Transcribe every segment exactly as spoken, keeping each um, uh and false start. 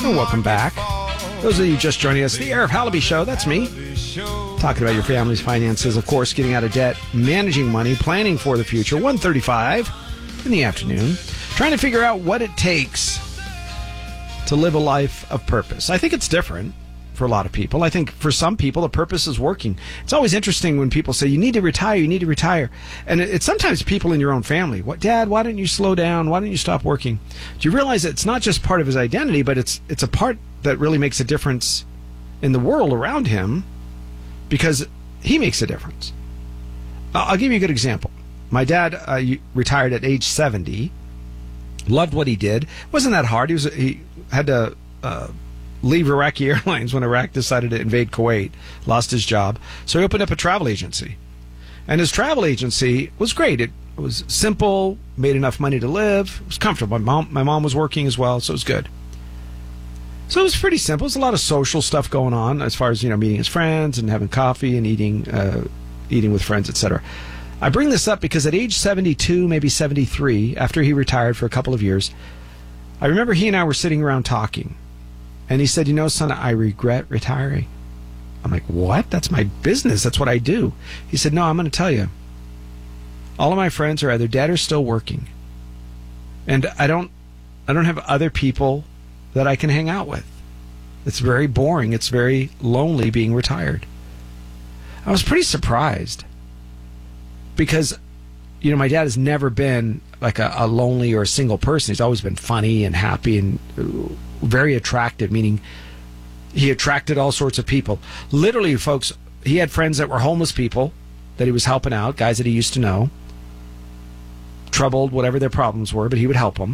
and welcome back. Those of you just joining us, the Arif Halaby Show, that's me. Talking about your family's finances, of course, getting out of debt, managing money, planning for the future. one thirty-five in the afternoon. Trying to figure out what it takes to live a life of purpose. I think it's different for a lot of people. I think for some people, the purpose is working. It's always interesting when people say, you need to retire, you need to retire. And it's sometimes people in your own family. What, Dad, why don't you slow down? Why don't you stop working? Do you realize that it's not just part of his identity, but it's it's a part that really makes a difference in the world around him because he makes a difference. I'll give you a good example. My dad uh, retired at age seventy, loved what he did. Wasn't that hard. He was he had to uh, leave Iraqi Airlines when Iraq decided to invade Kuwait, lost his job. So he opened up a travel agency. And his travel agency was great. It was simple, made enough money to live. It was comfortable. My mom, my mom was working as well, so it was good. So it was pretty simple. There's a lot of social stuff going on as far as, you know, meeting his friends and having coffee and eating uh, eating with friends, et cetera. I bring this up because at age seventy-two, maybe seventy-three, after he retired for a couple of years, I remember he and I were sitting around talking. And he said, you know, son, I regret retiring. I'm like, what? That's my business. That's what I do. He said, no, I'm going to tell you. All of my friends are either dead or still working. And I don't I don't have other people that I can hang out with. It's very boring. It's very lonely being retired. I was pretty surprised because, you know, my dad has never been like a, a lonely or a single person. He's always been funny and happy and very attractive, meaning he attracted all sorts of people. Literally, folks, he had friends that were homeless people that he was helping out, guys that he used to know, troubled, whatever their problems were, but he would help them,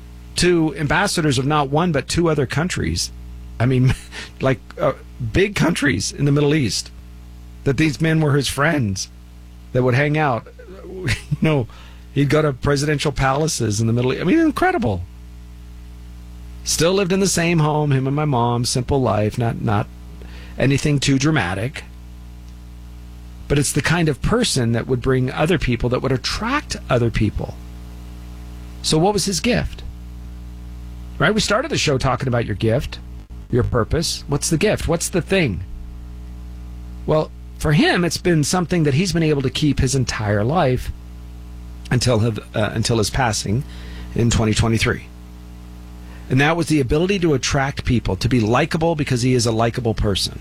to ambassadors of not one but two other countries. I mean, like uh, big countries in the Middle East, that these men were his friends that would hang out. You know, he'd go to presidential palaces in the Middle East. I mean, incredible. Still lived in the same home, him and my mom, simple life, not not anything too dramatic. But it's the kind of person that would bring other people, that would attract other people. So what was his gift? Right? We started the show talking about your gift, your purpose. What's the gift? What's the thing? Well, for him, it's been something that he's been able to keep his entire life until his, uh, until his passing in twenty twenty-three. And that was the ability to attract people, to be likable because he is a likable person.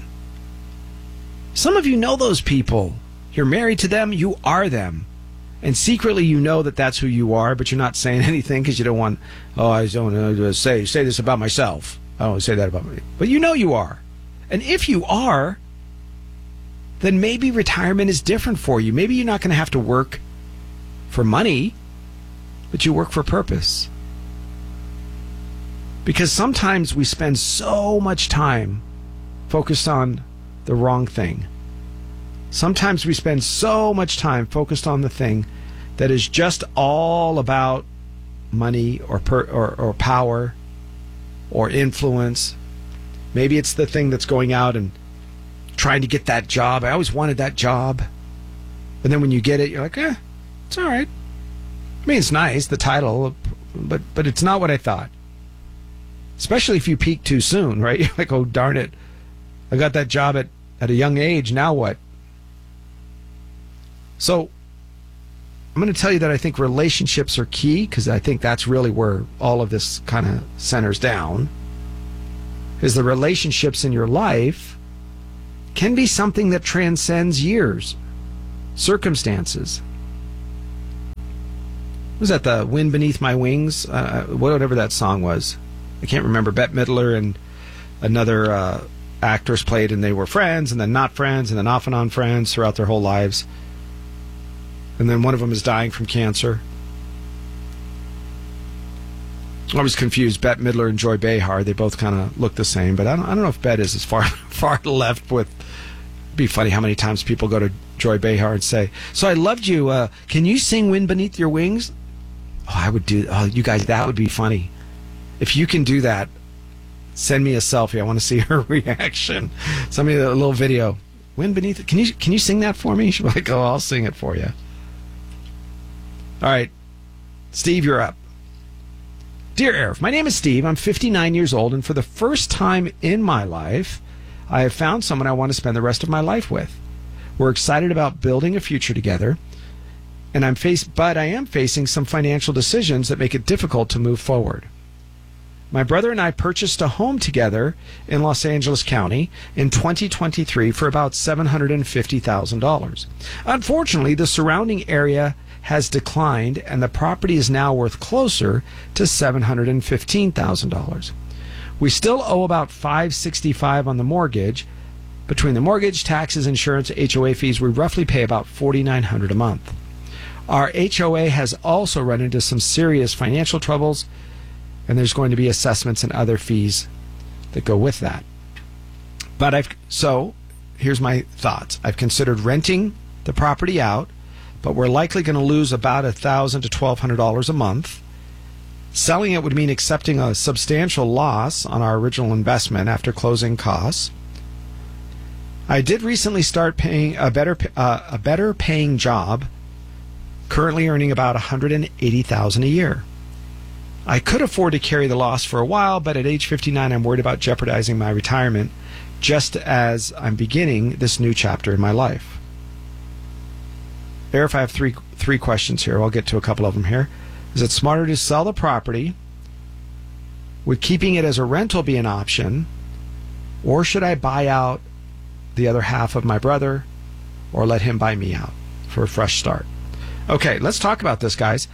Some of you know those people. You're married to them, you are them. And secretly you know that that's who you are, but you're not saying anything because you don't want, oh, I don't want to say, say this about myself. I don't want to say that about me. But you know you are. And if you are, then maybe retirement is different for you. Maybe you're not going to have to work for money, but you work for purpose. Because sometimes we spend so much time focused on the wrong thing. Sometimes we spend so much time focused on the thing that is just all about money or per, or, or power or influence. Maybe it's the thing that's going out and trying to get that job. I always wanted that job. And then when you get it, you're like, eh, it's all right. I mean, it's nice, the title, but but it's not what I thought. Especially if you peak too soon, right? You're like, oh, darn it. I got that job at, at a young age. Now what? So I'm going to tell you that I think relationships are key, because I think that's really where all of this kind of centers down, is the relationships in your life can be something that transcends years, circumstances. Was that the Wind Beneath My Wings? Uh, whatever that song was. I can't remember. Bette Midler and another uh, actress played, and they were friends, and then not friends, and then off and on friends throughout their whole lives. And then one of them is dying from cancer. I was confused. Bette Midler and Joy Behar, they both kind of look the same, but I don't, I don't know if Bette is as far far left with. It'd be funny how many times people go to Joy Behar and say, "So I loved you. Uh, can you sing Wind Beneath Your Wings?" Oh, I would do. Oh, you guys, that would be funny. If you can do that, send me a selfie. I want to see her reaction. Send me a little video. Wind Beneath. Can you can you sing that for me? She'll be like, "Oh, I'll sing it for you." All right, Steve, you're up. Dear Arif, my name is Steve. I'm fifty-nine years old, and for the first time in my life, I have found someone I want to spend the rest of my life with. We're excited about building a future together, and I'm face- but I am facing some financial decisions that make it difficult to move forward. My brother and I purchased a home together in Los Angeles County in twenty twenty-three for about seven hundred fifty thousand dollars. Unfortunately, the surrounding area has declined, and the property is now worth closer to seven hundred fifteen thousand dollars. We still owe about five hundred sixty-five dollars on the mortgage. Between the mortgage, taxes, insurance, H O A fees, we roughly pay about four thousand nine hundred dollars a month. Our H O A has also run into some serious financial troubles, and there's going to be assessments and other fees that go with that. But I've so here's my thoughts. I've considered renting the property out, but we're likely going to lose about one thousand dollars to twelve hundred dollars a month. Selling it would mean accepting a substantial loss on our original investment after closing costs. I did recently start paying a better uh, a better paying job, currently earning about one hundred eighty thousand dollars a year. I could afford to carry the loss for a while, but at age fifty-nine, I'm worried about jeopardizing my retirement just as I'm beginning this new chapter in my life. Arif, I have three three questions here. I'll get to a couple of them here. Is it smarter to sell the property? Would keeping it as a rental be an option? Or should I buy out the other half of my brother, or let him buy me out for a fresh start? Okay, let's talk about this, guys.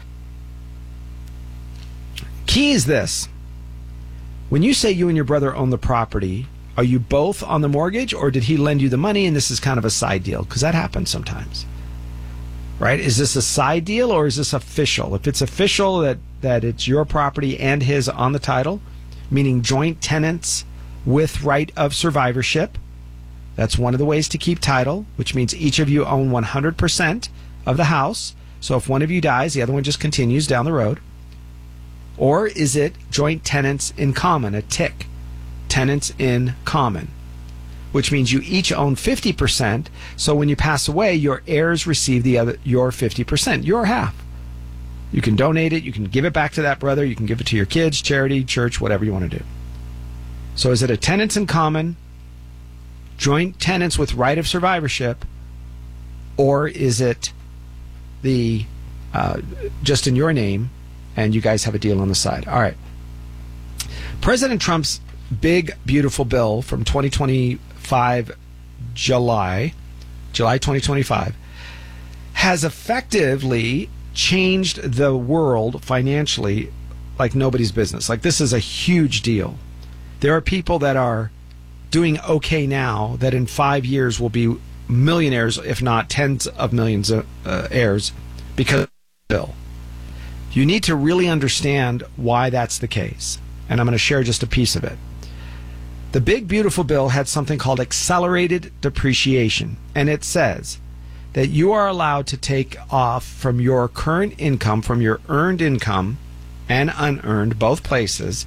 Key is this. When you say you and your brother own the property, are you both on the mortgage, or did he lend you the money and this is kind of a side deal? Because that happens sometimes. Right? Is this a side deal, or is this official? If it's official that, that it's your property and his on the title, meaning joint tenants with right of survivorship, that's one of the ways to keep title, which means each of you own one hundred percent of the house. So if one of you dies, the other one just continues down the road. Or is it joint tenants in common, a T I C, tenants in common, which means you each own fifty percent. So when you pass away, your heirs receive the other your fifty percent, your half. You can donate it, you can give it back to that brother, you can give it to your kids, charity, church, whatever you want to do. So is it a tenants in common, joint tenants with right of survivorship, or is it the uh, just in your name and you guys have a deal on the side? All right. President Trump's big, beautiful bill from twenty twenty-five, July, July twenty twenty-five, has effectively changed the world financially like nobody's business. Like, this is a huge deal. There are people that are doing okay now that in five years will be millionaires, if not tens of millions of uh, heirs, because of the bill. You need to really understand why that's the case, and I'm going to share just a piece of it. The big, beautiful bill had something called accelerated depreciation, and it says that you are allowed to take off from your current income, from your earned income and unearned, both places,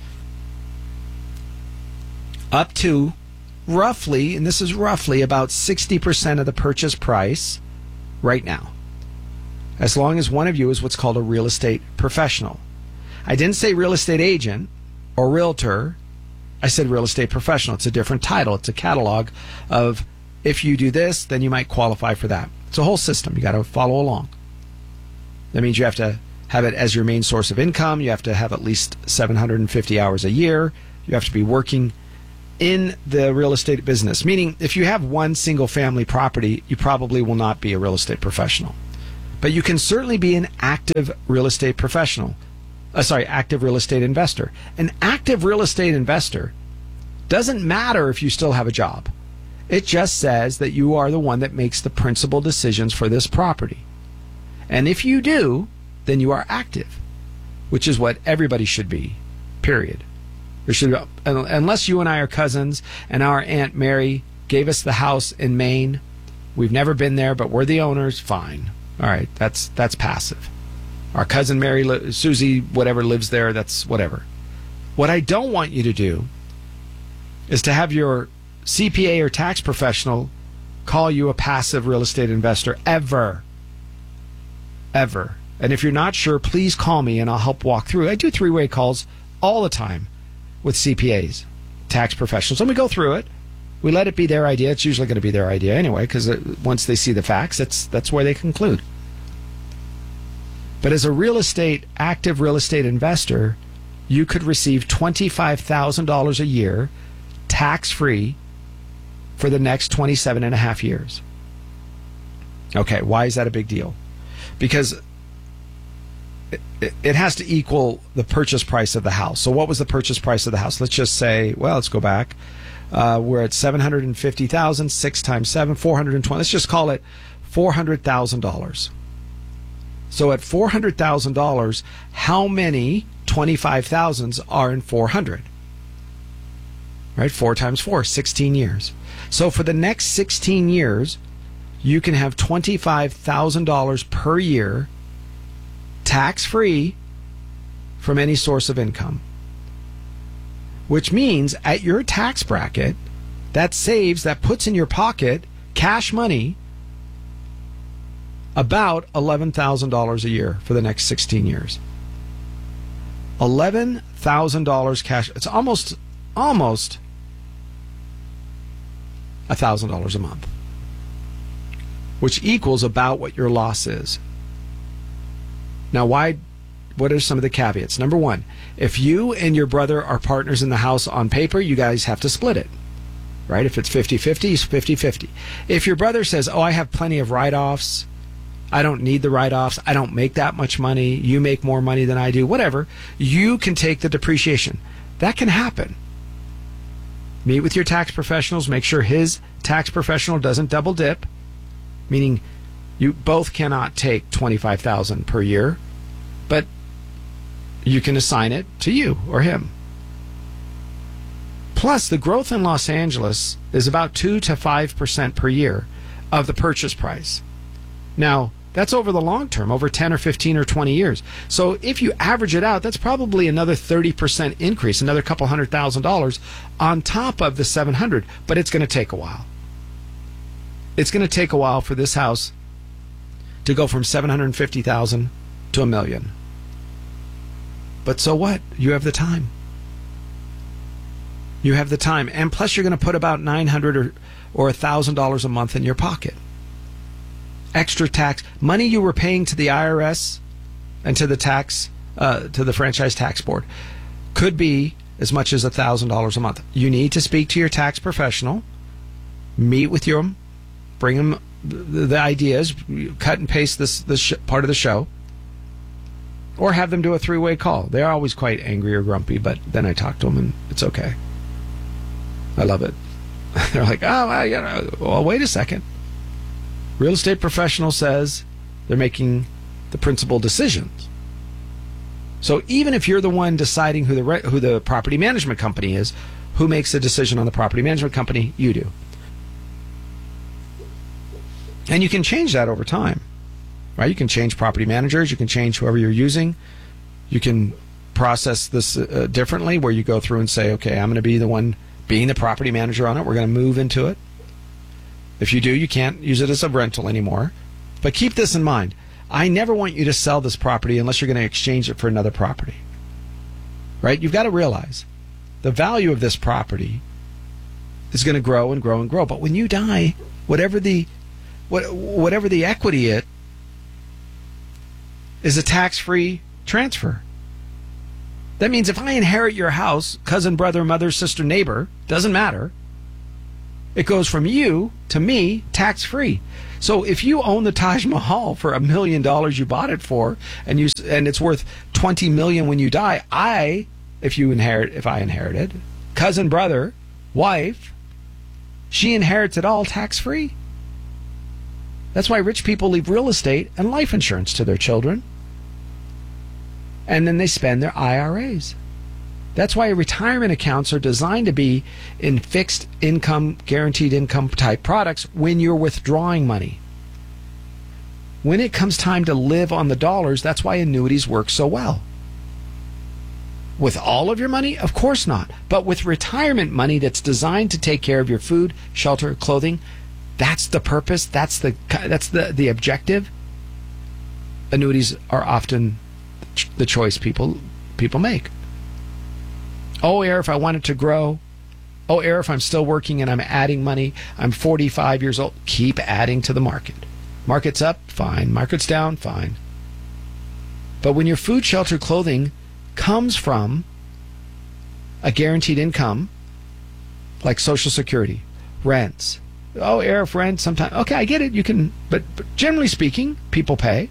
up to roughly, and this is roughly, about sixty percent of the purchase price right now, as long as one of you is what's called a real estate professional. I didn't say real estate agent or realtor. I said real estate professional. It's a different title. It's a catalog of, if you do this, then you might qualify for that. It's a whole system. You got to follow along. That means you have to have it as your main source of income. You have to have at least seven hundred fifty hours a year. You have to be working in the real estate business, meaning if you have one single family property, you probably will not be a real estate professional. But you can certainly be an active real estate professional. Uh, sorry, active real estate investor. An active real estate investor doesn't matter if you still have a job. It just says that you are the one that makes the principal decisions for this property. And if you do, then you are active, which is what everybody should be, period. There should, unless you and I are cousins and our Aunt Mary gave us the house in Maine, we've never been there, but we're the owners, fine. All right, that's that's passive. Our cousin Mary, Susie, whatever, lives there, that's whatever. What I don't want you to do is to have your C P A or tax professional call you a passive real estate investor, ever. Ever. And if you're not sure, please call me and I'll help walk through. I do three-way calls all the time with C P As, tax professionals. And we go through it. We let it be their idea. It's usually going to be their idea anyway, because once they see the facts, that's, that's where they conclude. But as a real estate, active real estate investor, you could receive twenty-five thousand dollars a year tax-free for the next twenty-seven and a half years. Okay, why is that a big deal? Because it, it has to equal the purchase price of the house. So what was the purchase price of the house? Let's just say, well, let's go back. Uh, we're at seven hundred fifty thousand dollars, six times seven, four hundred twenty. Let's just call it four hundred thousand dollars. So at four hundred thousand dollars, how many twenty-five thousands are in four hundred? Right? Four times four, sixteen years. So for the next sixteen years, you can have twenty-five thousand dollars per year tax-free from any source of income. Which means at your tax bracket, that saves, that puts in your pocket cash money about eleven thousand dollars a year for the next sixteen years. eleven thousand dollars cash. It's almost, almost one thousand dollars a month, which equals about what your loss is. Now, why? What are some of the caveats? Number one, if you and your brother are partners in the house on paper, you guys have to split it, right? If it's fifty-fifty, it's fifty-fifty. If your brother says, oh, I have plenty of write-offs, I don't need the write-offs, I don't make that much money, you make more money than I do, whatever, you can take the depreciation. That can happen. Meet with your tax professionals, make sure his tax professional doesn't double dip, meaning you both cannot take twenty-five thousand dollars per year, but you can assign it to you or him. Plus, the growth in Los Angeles is about two to five percent per year of the purchase price. Now, that's over the long term, over ten or fifteen or twenty years. So if you average it out, that's probably another thirty percent increase, another couple hundred thousand dollars on top of the seven hundred, but it's going to take a while. It's going to take a while for this house to go from seven hundred fifty thousand dollars to a million. But so what? You have the time. You have the time. And plus you're going to put about nine hundred dollars or or one thousand dollars a month in your pocket. Extra tax. Money you were paying to the I R S and to the tax, uh, to the Franchise Tax Board could be as much as one thousand dollars a month. You need to speak to your tax professional, meet with them, bring them the, the ideas, cut and paste this, this sh- part of the show, or have them do a three-way call. They're always quite angry or grumpy, but then I talk to them and it's okay. I love it. They're like, oh, well, you know, well, wait a second. Real estate professional says they're making the principal decisions. So even if you're the one deciding who the re- who the property management company is, who makes the decision on the property management company? You do. And you can change that over time, right? You can change property managers. You can change whoever you're using. You can process this uh, differently, where you go through and say, okay, I'm going to be the one being the property manager on it. We're going to move into it. If you do, you can't use it as a rental anymore. But keep this in mind. I never want you to sell this property unless you're going to exchange it for another property. Right? You've got to realize the value of this property is going to grow and grow and grow. But when you die, whatever the what, whatever the equity it is a tax-free transfer. That means if I inherit your house, cousin, brother, mother, sister, neighbor, doesn't matter. It goes from you to me tax-free. So if you own the Taj Mahal for a million dollars you bought it for, and you and it's worth twenty million when you die, I, if you inherit, if I inherited, cousin, brother, wife, she inherits it all tax-free. That's why rich people leave real estate and life insurance to their children. And then they spend their I R As. That's why retirement accounts are designed to be in fixed income, guaranteed income type products when you're withdrawing money. When it comes time to live on the dollars, that's why annuities work so well. With all of your money? Of course not. But with retirement money that's designed to take care of your food, shelter, clothing, that's the purpose, that's the that's the, the objective. Annuities are often the choice people people make. Oh, Air, if I want it to grow. Oh, Air, if I'm still working and I'm adding money, I'm forty-five years old. Keep adding to the market. Market's up, fine. Market's down, fine. But when your food, shelter, clothing comes from a guaranteed income, like Social Security, rents. Oh, Air, if rent, sometimes. Okay, I get it. You can, but, but generally speaking, people pay.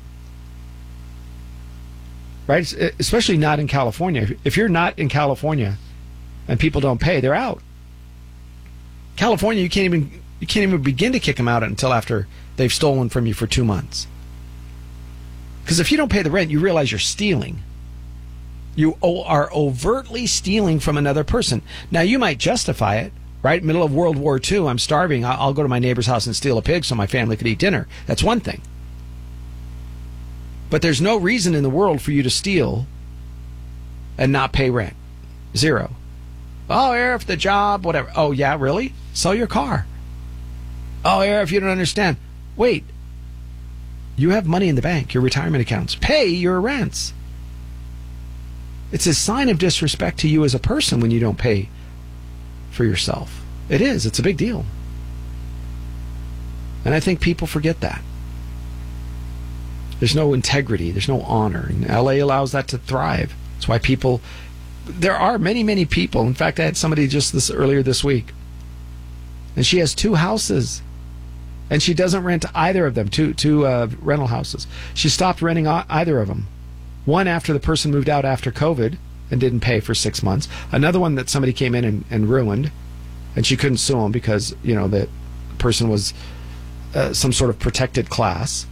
Right? Especially not in California. If you're not in California and people don't pay, they're out. California, you can't even you can't even begin to kick them out until after they've stolen from you for two months. Because if you don't pay the rent, you realize you're stealing. You are overtly stealing from another person. Now, you might justify it, right? Middle of World War Two, I'm starving. I'll go to my neighbor's house and steal a pig so my family could eat dinner. That's one thing. But there's no reason in the world for you to steal and not pay rent. Zero. Oh, Air, if the job, whatever. Oh, yeah, really? Sell your car. Oh, Air, if you don't understand. Wait. You have money in the bank, your retirement accounts. Pay your rents. It's a sign of disrespect to you as a person when you don't pay for yourself. It is. It's a big deal. And I think people forget that. There's no integrity. There's no honor. And L A allows that to thrive. That's why people... There are many, many people. In fact, I had somebody just this earlier this week. And she has two houses. And she doesn't rent either of them, two, two uh, rental houses. She stopped renting either of them. One after the person moved out after COVID and didn't pay for six months. Another one that somebody came in and, and ruined. And she couldn't sue him because, you know, the person was uh, some sort of protected class.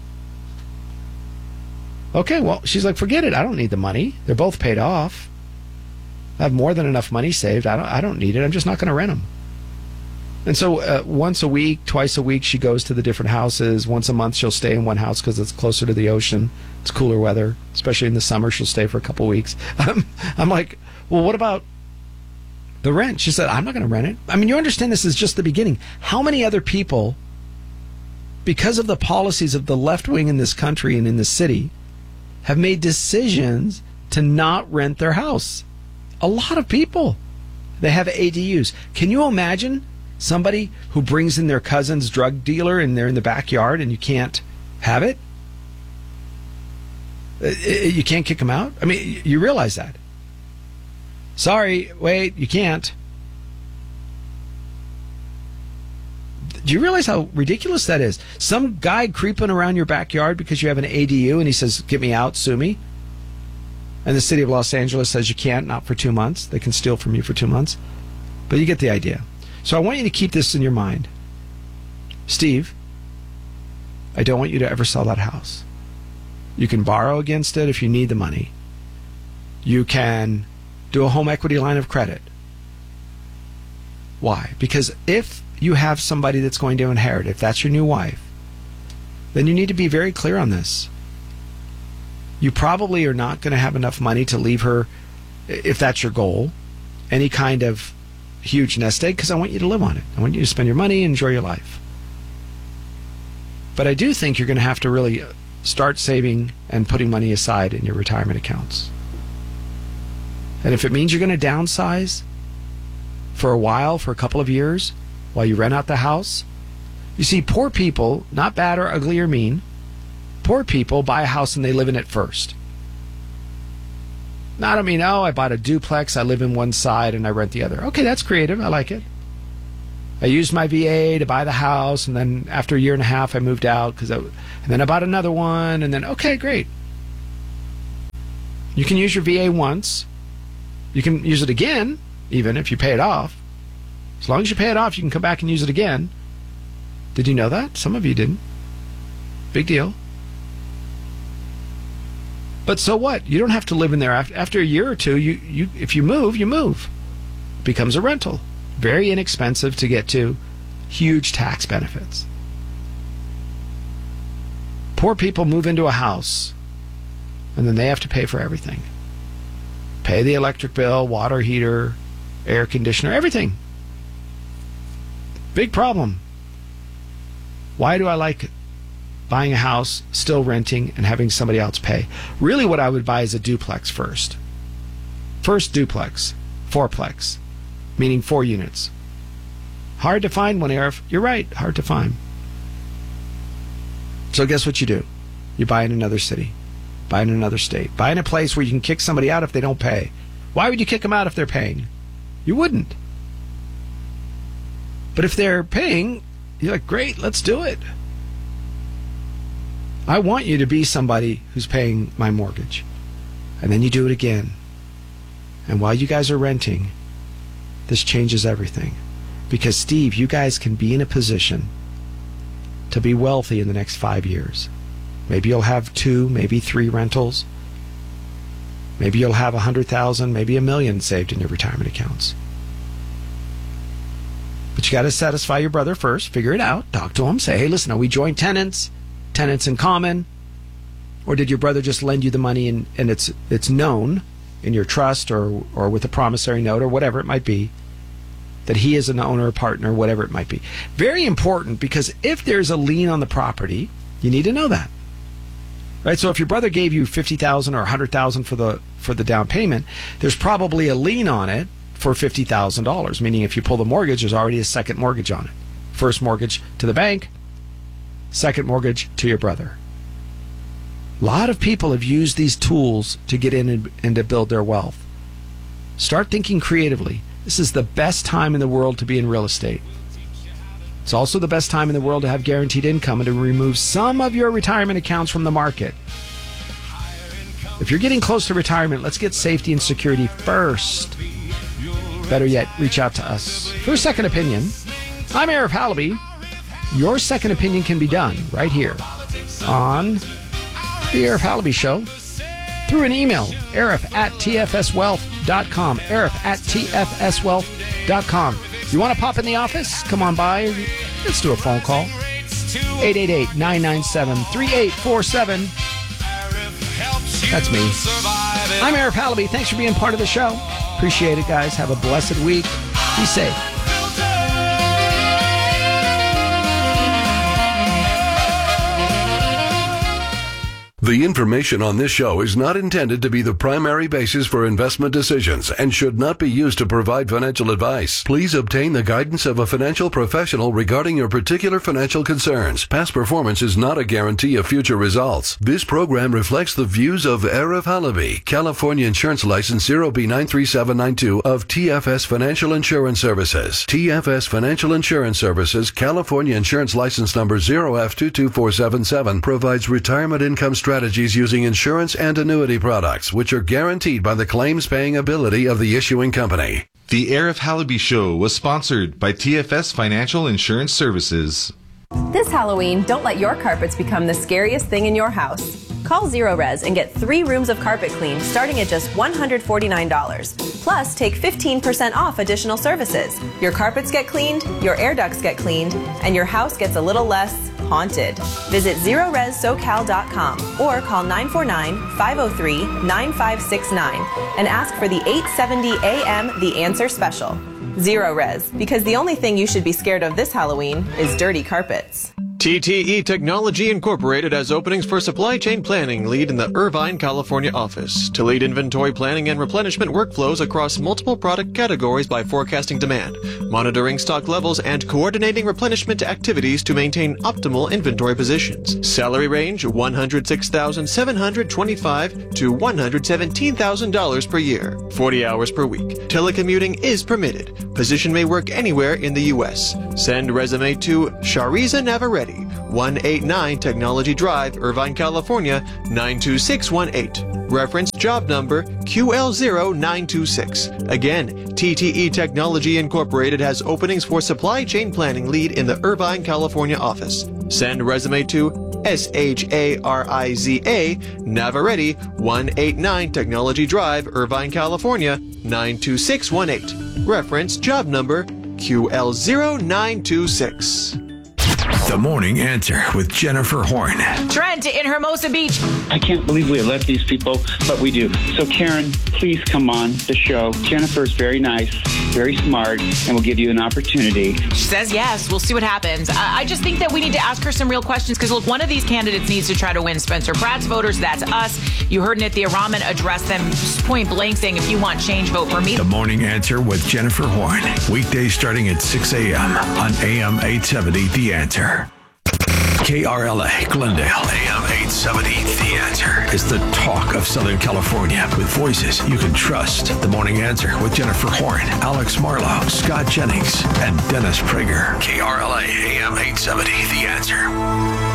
Okay, well, she's like, forget it. I don't need the money. They're both paid off. I have more than enough money saved. I don't, I don't need it. I'm just not going to rent them. And so uh, once a week, twice a week, she goes to the different houses. Once a month, she'll stay in one house because it's closer to the ocean. It's cooler weather, especially in the summer. She'll stay for a couple weeks. Um, I'm like, well, what about the rent? She said, I'm not going to rent it. I mean, you understand this is just the beginning. How many other people, because of the policies of the left wing in this country and in this city, have made decisions to not rent their house? A lot of people. They have A D Us. Can you imagine somebody who brings in their cousin's drug dealer and they're in the backyard and you can't have it? You can't kick them out? I mean, you realize that. Sorry, wait, you can't. Do you realize how ridiculous that is? Some guy creeping around your backyard because you have an A D U and he says, get me out, sue me. And the city of Los Angeles says you can't, not for two months. They can steal from you for two months. But you get the idea. So I want you to keep this in your mind. Steve, I don't want you to ever sell that house. You can borrow against it if you need the money. You can do a home equity line of credit. Why? Because if you have somebody that's going to inherit, if that's your new wife, then you need to be very clear on this. You probably are not going to have enough money to leave her, if that's your goal, any kind of huge nest egg, because I want you to live on it. I want you to spend your money and enjoy your life. But I do think you're going to have to really start saving and putting money aside in your retirement accounts. And if it means you're going to downsize for a while, for a couple of years, while you rent out the house, you see, poor people, not bad or ugly or mean, poor people buy a house and they live in it first. Now, I don't mean, oh, I bought a duplex, I live in one side and I rent the other. Okay, that's creative. I like it. I used my V A to buy the house, and then after a year and a half, I moved out, because and then I bought another one, and then, okay, great. You can use your V A once. You can use it again, even if you pay it off. As long as you pay it off, you can come back and use it again. Did you know that? Some of you didn't. Big deal. But so what? You don't have to live in there. After a year or two, you, you if you move, you move. It becomes a rental. Very inexpensive to get to. Huge tax benefits. Poor people move into a house, and then they have to pay for everything. Pay the electric bill, water heater, air conditioner, everything. Big problem. Why do I like buying a house, still renting, and having somebody else pay? Really what I would buy is a duplex first. First duplex. fourplex, meaning four units. Hard to find one, Arif. You're right, hard to find. So guess what you do? You buy in another city, buy in another state, buy in a place where you can kick somebody out if they don't pay. Why would you kick them out if they're paying? You wouldn't. But if they're paying, you're like, great, let's do it. I want you to be somebody who's paying my mortgage. And then you do it again. And while you guys are renting, this changes everything. Because, Steve, you guys can be in a position to be wealthy in the next five years. Maybe you'll have two, maybe three rentals. Maybe you'll have a hundred thousand, maybe a million saved in your retirement accounts. But you got to satisfy your brother first. Figure it out. Talk to him. Say, hey, listen, are we joint tenants? Tenants in common? Or did your brother just lend you the money and, and it's it's known in your trust or or with a promissory note or whatever it might be that he is an owner or partner, whatever it might be. Very important, because if there's a lien on the property, you need to know that. Right? So if your brother gave you fifty thousand dollars or one hundred thousand dollars for the for the down payment, there's probably a lien on it for fifty thousand dollars, meaning if you pull the mortgage, there's already a second mortgage on it. First mortgage to the bank, second mortgage to your brother. A lot of people have used these tools to get in and, and to build their wealth. Start thinking creatively. This is the best time in the world to be in real estate. It's also the best time in the world to have guaranteed income and to remove some of your retirement accounts from the market. If you're getting close to retirement, let's get safety and security first. Better yet, reach out to us for a second opinion. I'm Arif Halaby. Your second opinion can be done right here on the Arif Halaby Show through an email, arif at t f s wealth dot com, arif at t f s wealth dot com. You want to pop in the office? Come on by. Let's do a phone call. eight eight eight, nine nine seven, three eight four seven. That's me. I'm Arif Halaby. Thanks for being part of the show. Appreciate it, guys. Have a blessed week. Be safe. The information on this show is not intended to be the primary basis for investment decisions and should not be used to provide financial advice. Please obtain the guidance of a financial professional regarding your particular financial concerns. Past performance is not a guarantee of future results. This program reflects the views of Arif Halaby, California Insurance License zero B nine three seven nine two of T F S Financial Insurance Services. T F S Financial Insurance Services, California Insurance License number zero F two two four seven seven, provides retirement income strategies strategies using insurance and annuity products, which are guaranteed by the claims-paying ability of the issuing company. The Arif Halaby Show was sponsored by T F S Financial Insurance Services. This Halloween, don't let your carpets become the scariest thing in your house. Call Zero Res and get three rooms of carpet cleaned starting at just one hundred forty-nine dollars. Plus, take fifteen percent off additional services. Your carpets get cleaned, your air ducts get cleaned, and your house gets a little less haunted. Visit zero res socal dot com or call nine four nine, five oh three, nine five six nine and ask for the eight seventy A M The Answer Special. Zero Res, because the only thing you should be scared of this Halloween is dirty carpets. T T E Technology Incorporated has openings for supply chain planning lead in the Irvine, California office to lead inventory planning and replenishment workflows across multiple product categories by forecasting demand, monitoring stock levels, and coordinating replenishment activities to maintain optimal inventory positions. Salary range one hundred six thousand seven hundred twenty-five dollars to one hundred seventeen thousand dollars per year, forty hours per week. Telecommuting is permitted. Position may work anywhere in the U S. Send resume to Shariza Navarrete, one eighty-nine Technology Drive, Irvine, California, nine two six one eight. Reference job number Q L zero nine two six. Again, T T E Technology Incorporated has openings for supply chain planning lead in the Irvine, California office. Send resume to S H A R I Z A Navarrete, one eighty-nine Technology Drive, Irvine, California, nine two six one eight. Reference job number Q L zero nine two six. The Morning Answer with Jennifer Horn. Trent in Hermosa Beach. I can't believe we let these people, but we do. So Karen, please come on the show. Jennifer's very nice, very smart, and we'll give you an opportunity. She says yes. We'll see what happens. I, I just think that we need to ask her some real questions because, look, one of these candidates needs to try to win Spencer Pratt's voters. That's us. You heard Nithya Raman address them point blank saying, if you want change, vote for me. The Morning Answer with Jennifer Horn. Weekdays starting at six a.m. on A M eight seventy The Answer. K R L A Glendale, A M eight seventy The Answer is the talk of Southern California with voices you can trust. The Morning Answer with Jennifer Horn, Alex Marlowe, Scott Jennings, and Dennis Prager. K R L A, A M eight seventy The Answer.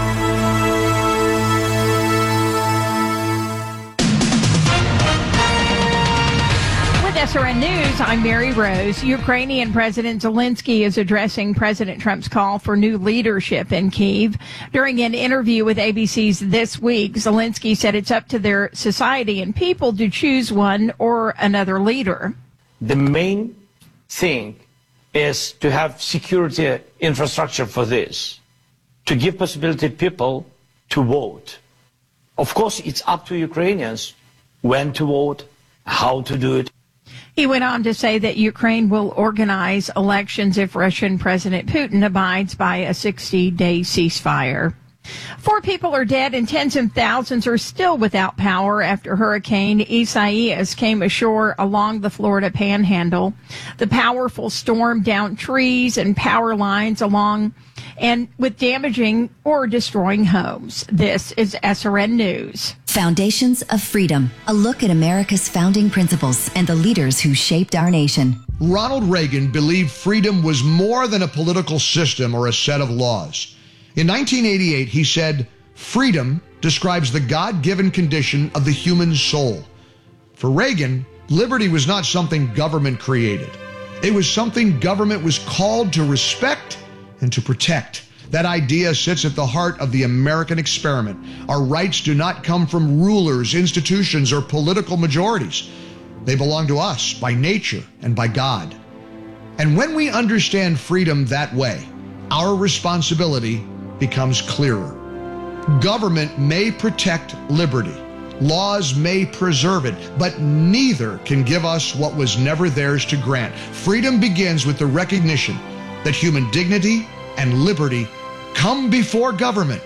S R N News, I'm Mary Rose. Ukrainian President Zelensky is addressing President Trump's call for new leadership in Kyiv. During an interview with A B C's This Week, Zelensky said it's up to their society and people to choose one or another leader. The main thing is to have security infrastructure for this, to give possibility people to vote. Of course, it's up to Ukrainians when to vote, how to do it. He went on to say that Ukraine will organize elections if Russian President Putin abides by a sixty-day ceasefire. Four people are dead and tens of thousands are still without power after Hurricane Isaias came ashore along the Florida Panhandle. The powerful storm downed trees and power lines along and with damaging or destroying homes. This is S R N News. Foundations of Freedom, a look at America's founding principles and the leaders who shaped our nation. Ronald Reagan believed freedom was more than a political system or a set of laws. In nineteen eighty-eight, he said, freedom describes the God-given condition of the human soul. For Reagan, liberty was not something government created. It was something government was called to respect and to protect. That idea sits at the heart of the American experiment. Our rights do not come from rulers, institutions, or political majorities. They belong to us by nature and by God. And when we understand freedom that way, our responsibility becomes clearer. Government may protect liberty. Laws may preserve it, but neither can give us what was never theirs to grant. Freedom begins with the recognition that human dignity and liberty come before government,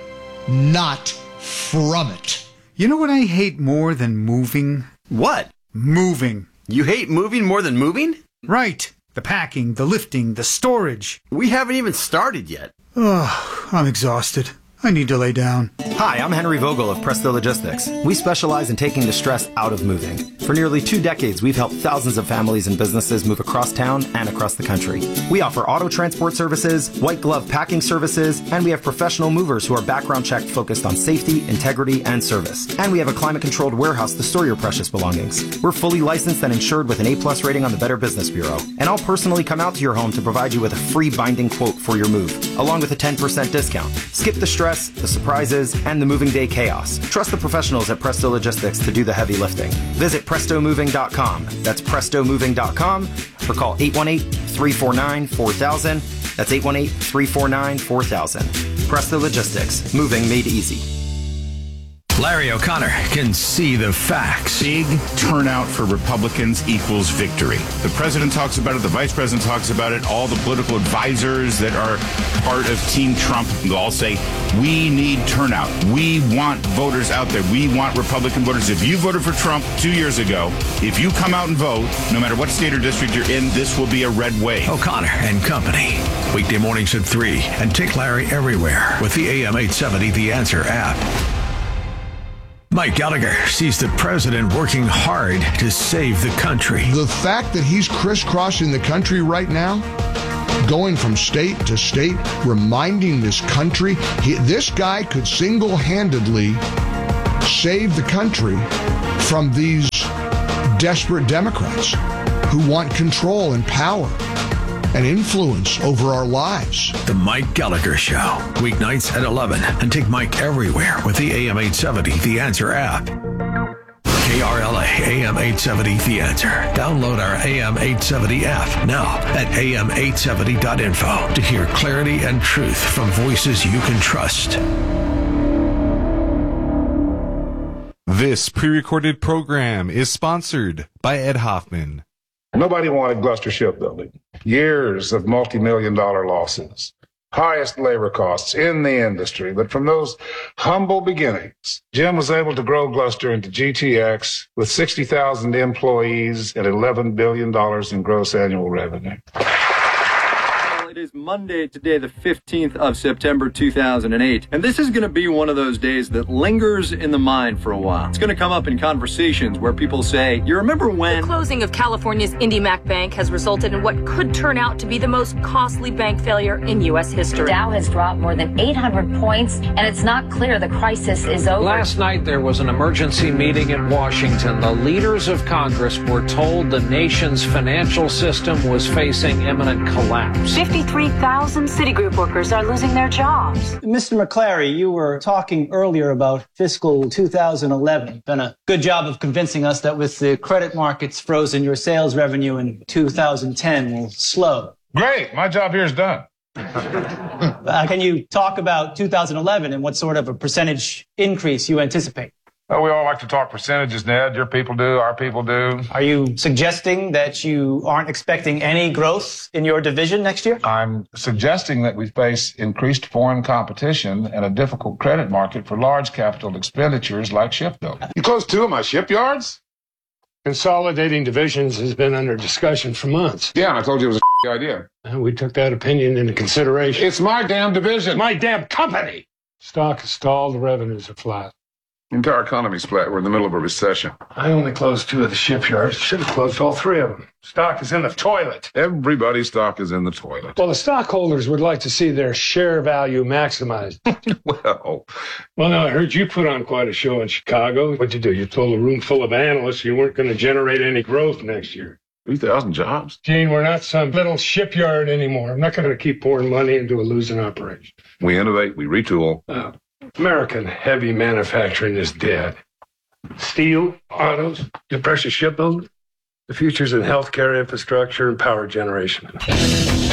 not from it. You know what I hate more than moving? What? Moving. You hate moving more than moving? Right. The packing, the lifting, the storage. We haven't even started yet. Oh, I'm exhausted. I need to lay down. Hi, I'm Henry Vogel of Presto Logistics. We specialize in taking the stress out of moving. For nearly two decades, we've helped thousands of families and businesses move across town and across the country. We offer auto transport services, white glove packing services, and we have professional movers who are background checked focused on safety, integrity, and service. And we have a climate-controlled warehouse to store your precious belongings. We're fully licensed and insured with an A plus rating on the Better Business Bureau. And I'll personally come out to your home to provide you with a free binding quote for your move, along with a ten percent discount. Skip the stress, the surprises, and the moving day chaos. Trust the professionals at Presto Logistics to do the heavy lifting. Visit presto moving dot com. That's presto moving dot com or call eight one eight, three four nine, four thousand. That's eight one eight, three four nine, four thousand. Presto Logistics. Moving made easy. Larry O'Connor can see the facts. Big turnout for Republicans equals victory. The president talks about it. The vice president talks about it. All the political advisors that are part of Team Trump will all say, we need turnout. We want voters out there. We want Republican voters. If you voted for Trump two years ago, if you come out and vote, no matter what state or district you're in, this will be a red wave. O'Connor and Company. Weekday mornings at three. And take Larry everywhere with the A M eight seventy The Answer app. Mike Gallagher sees the president working hard to save the country. The fact that he's crisscrossing the country right now, going from state to state, reminding this country, he, this guy could single-handedly save the country from these desperate Democrats who want control and power and influence over our lives. The Mike Gallagher Show, weeknights at eleven, and take Mike everywhere with the A M eight seventy The Answer app. K R L A A M eight seventy The Answer. Download our A M eight seventy app now at A M eight seventy dot info to hear clarity and truth from voices you can trust. This pre-recorded program is sponsored by Ed Hoffman. Nobody wanted Gloucester Shipbuilding. Years of multi-million dollar losses. Highest labor costs in the industry. But from those humble beginnings, Jim was able to grow Gloucester into G T X with sixty thousand employees and eleven billion dollars in gross annual revenue. It is Monday today, the fifteenth of September, two thousand eight. And this is going to be one of those days that lingers in the mind for a while. It's going to come up in conversations where people say, you remember when... The closing of California's IndyMac Bank has resulted in what could turn out to be the most costly bank failure in U S history. The Dow has dropped more than eight hundred points, and it's not clear the crisis is over. Last night, there was an emergency meeting in Washington. The leaders of Congress were told the nation's financial system was facing imminent collapse. fifty-three thousand Citigroup workers are losing their jobs. Mister McClary, you were talking earlier about fiscal two thousand eleven. Done a good job of convincing us that with the credit markets frozen, your sales revenue in two thousand ten will slow. Great. My job here is done. uh, can you talk about two thousand eleven and what sort of a percentage increase you anticipate? Well, we all like to talk percentages, Ned. Your people do, our people do. Are you suggesting that you aren't expecting any growth in your division next year? I'm suggesting that we face increased foreign competition and a difficult credit market for large capital expenditures like shipbuilding. You closed two of my shipyards? Consolidating divisions has been under discussion for months. Yeah, and I told you it was a idea. And we took that opinion into consideration. It's my damn division. My damn company. Stock is stalled, the revenues are flat. The entire economy's flat. We're in the middle of a recession. I only closed two of the shipyards. Should have closed all three of them. Stock is in the toilet. Everybody's stock is in the toilet. Well, the stockholders would like to see their share value maximized. well... Well, now, I heard you put on quite a show in Chicago. What'd you do? You told a room full of analysts you weren't going to generate any growth next year. three thousand jobs? Gene, we're not some little shipyard anymore. I'm not going to keep pouring money into a losing operation. We innovate. We retool. Uh, American heavy manufacturing is dead. Steel, autos, your precious shipbuilding, the future's in healthcare infrastructure and power generation.